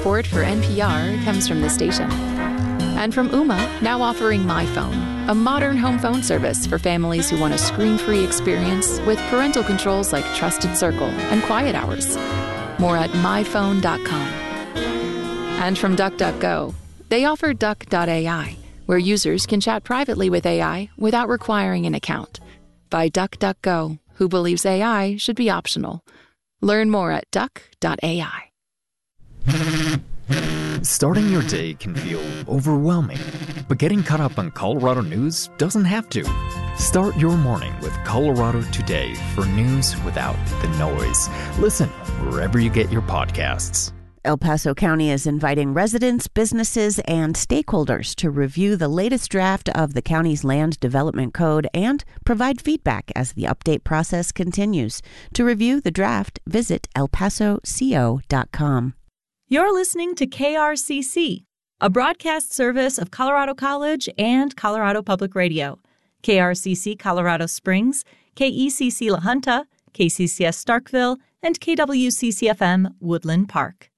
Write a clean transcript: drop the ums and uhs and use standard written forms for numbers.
support for NPR comes from the station. And from Ooma, now offering MyPhone, a modern home phone service for families who want a screen-free experience with parental controls like Trusted Circle and Quiet Hours. More at myphone.com. And from DuckDuckGo, they offer Duck.ai, where users can chat privately with AI without requiring an account. By DuckDuckGo, who believes AI should be optional. Learn more at Duck.ai. Starting your day can feel overwhelming, but getting caught up on Colorado news doesn't have to. Start your morning with Colorado Today for news without the noise. Listen wherever you get your podcasts. El Paso County is inviting residents, businesses, and stakeholders to review the latest draft of the county's Land Development Code and provide feedback as the update process continues. To review the draft, visit elpasoco.com. You're listening to KRCC, a broadcast service of Colorado College and Colorado Public Radio. KRCC Colorado Springs, KECC La Junta, KCCS Starkville, and KWCC-FM Woodland Park.